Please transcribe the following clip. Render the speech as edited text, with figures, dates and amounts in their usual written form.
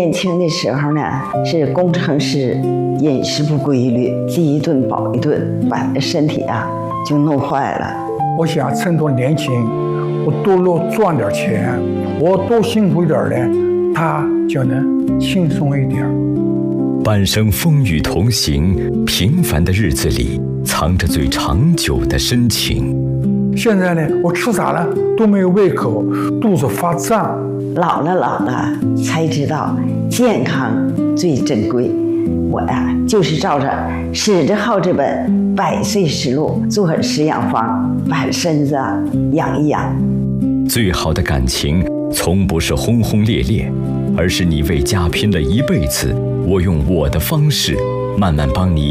年轻的时候呢，是工程师，饮食不规律，饥一顿饱一顿，把身体就弄坏了。 我想趁着年轻，我多赚点钱，我多辛苦一点呢，他就能轻松一点。 半生风雨同行，平凡的日子里藏着最长久的深情。 现在呢，我吃啥了都没有胃口，肚子发胀。 老了才知道健康最珍贵。我就是照着史志浩这本《100岁实录》做食养方，把身子养一养。 最好的感情从不是轰轰烈烈，而是你为家拼了一辈子，我用我的方式慢慢帮你